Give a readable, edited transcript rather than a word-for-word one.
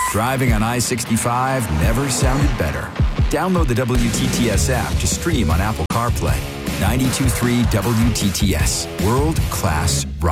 Driving on I-65 never sounded better. Download the WTTS app to stream on Apple CarPlay. 92.3 WTTS. World-class rock.